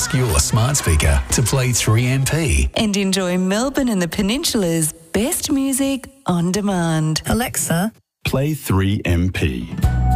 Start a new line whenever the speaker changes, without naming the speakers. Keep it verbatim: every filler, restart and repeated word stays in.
ask your smart speaker to play three M P.
And enjoy Melbourne and the Peninsula's best music on demand.
Alexa,
play three M P.